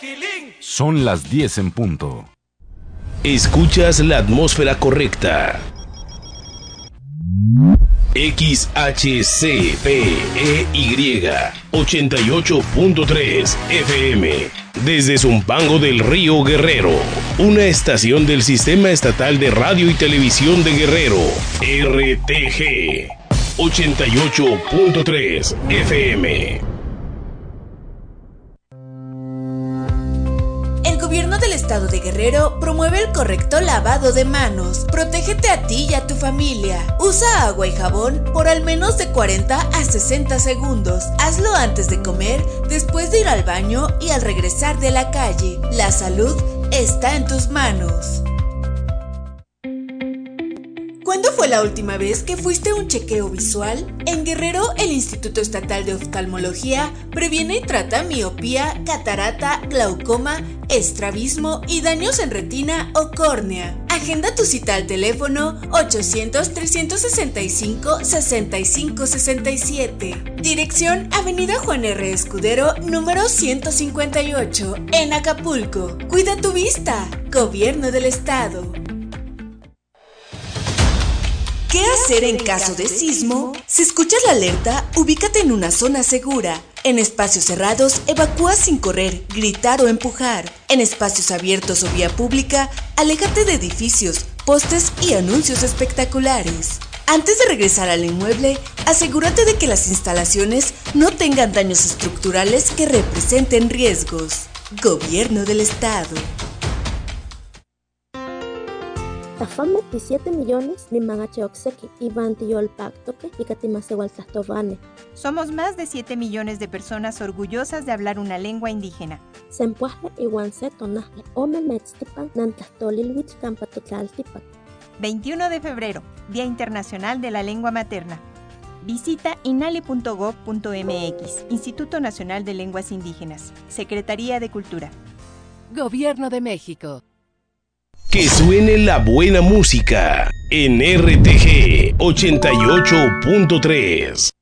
Son las 10 en punto. Escuchas la atmósfera correcta. XHCPEY 88.3 FM. Desde Zumpango del Río Guerrero. Una estación del Sistema Estatal de Radio y Televisión de Guerrero. RTG 88.3 FM. El gobierno del estado de Guerrero promueve el correcto lavado de manos. Protégete a ti y a tu familia. Usa agua y jabón por al menos de 40 a 60 segundos. Hazlo antes de comer, después de ir al baño y al regresar de la calle. La salud está en tus manos. ¿Cuándo fue la última vez que fuiste a un chequeo visual? En Guerrero, el Instituto Estatal de Oftalmología previene y trata miopía, catarata, glaucoma, estrabismo y daños en retina o córnea. Agenda tu cita al teléfono 800-365-6567. Dirección Avenida Juan R. Escudero, número 158, en Acapulco. Cuida tu vista. Gobierno del Estado. ¿Qué hacer en caso de sismo? Si escuchas la alerta, ubícate en una zona segura. En espacios cerrados, evacúa sin correr, gritar o empujar. En espacios abiertos o vía pública, aléjate de edificios, postes y anuncios espectaculares. Antes de regresar al inmueble, asegúrate de que las instalaciones no tengan daños estructurales que representen riesgos. Gobierno del Estado. Tafam 27 millones ni mangache oxeki y vantiyol pactoque y katimasewal tlastovane. Somos más de 7 millones de personas orgullosas de hablar una lengua indígena. Sempuaje iwan se tonaje ome metztipan nantlastolilwich campatotlaltipan. 21 de febrero, Día Internacional de la Lengua Materna. Visita inali.gov.mx, Instituto Nacional de Lenguas Indígenas, Secretaría de Cultura. Gobierno de México. Que suene la buena música en RTG 88.3.